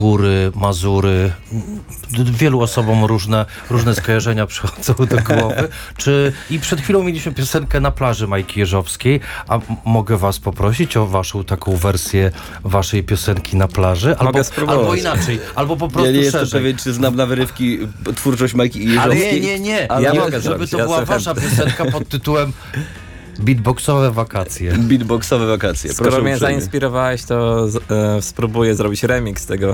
Góry, Mazury. Wielu osobom różne skojarzenia przychodzą do głowy. I przed chwilą mieliśmy piosenkę Na plaży Majki Jeżowskiej, a mogę was poprosić o waszą taką wersję waszej piosenki Na plaży? Mogę spróbować. Albo inaczej, albo po prostu Ja nie jestem szerzej. pewien, czy znam na wyrywki twórczość Majki Ale Jeżowskiej. nie. Ale ja mogę żeby zrobić, to ja była jestem wasza piosenka pod tytułem Beatboxowe wakacje. Beatboxowe wakacje. Skoro Proszę mnie uprzejmie. zainspirowałeś, to spróbuję zrobić remix tego.